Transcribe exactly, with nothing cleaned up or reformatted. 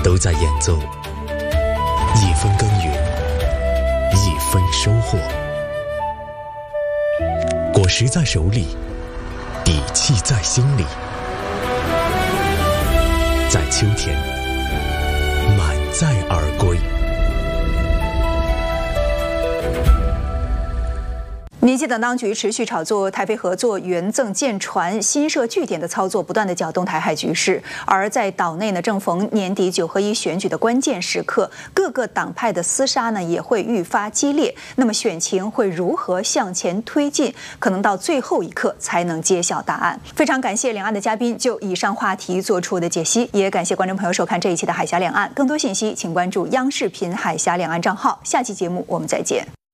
都在演奏一分耕耘一分收获，果实在手里，底气在心里，在秋天满载而归。 民进党当局持续炒作台菲合作、援赠舰船、新设据点的操作，不断的搅动台海局势。而在岛内呢，正逢年底九合一选举的关键时刻，各个党派的厮杀呢也会愈发激烈。那么选情会如何向前推进？可能到最后一刻才能揭晓答案。非常感谢两岸的嘉宾就以上话题做出的解析，也感谢观众朋友收看这一期的海峡两岸。更多信息请关注央视频海峡两岸账号。下期节目我们再见。